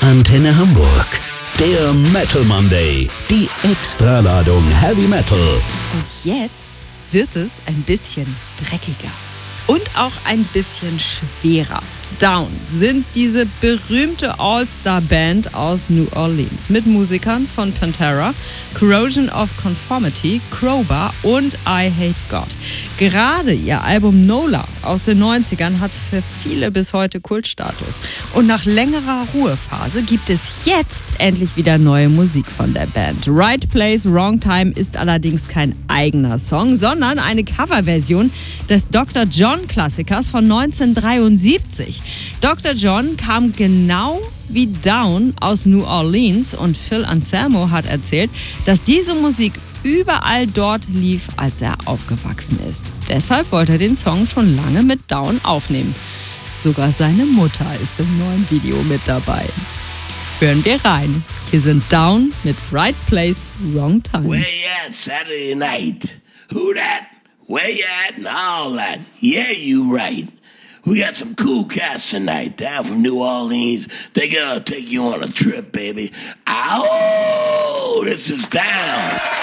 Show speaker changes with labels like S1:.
S1: Antenne Hamburg. Der Metal Monday. Die Extraladung Heavy Metal.
S2: Und jetzt wird es ein bisschen dreckiger. Und auch ein bisschen schwerer. Down sind diese berühmte All-Star-Band aus New Orleans mit Musikern von Pantera, Corrosion of Conformity, Crowbar und I Hate God. Gerade ihr Album Nola aus den 90ern hat für viele bis heute Kultstatus. Und nach längerer Ruhephase gibt es jetzt endlich wieder neue Musik von der Band. Right Place, Wrong Time ist allerdings kein eigener Song, sondern eine Coverversion des Dr. John-Klassikers von 1973. Dr. John kam genau wie Down aus New Orleans und Phil Anselmo hat erzählt, dass diese Musik überall dort lief, als er aufgewachsen ist. Deshalb wollte er den Song schon lange mit Down aufnehmen. Sogar seine Mutter ist im neuen Video mit dabei. Hören wir rein. Hier sind Down mit Right Place, Wrong Time.
S3: Where you at Saturday night? Who that? Where you at and all that? Yeah, you right. We got some cool cats tonight down from New Orleans. They're gonna take you on a trip, baby. Ow! This is Down.